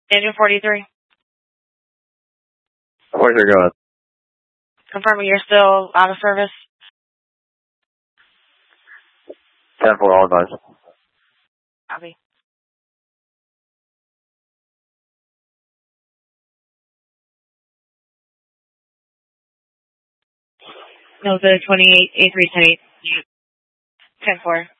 Engine 43. Where's it going? Confirming you're still out of service. 10-4, all advice. Copy. No, the 28, A310, 10-4.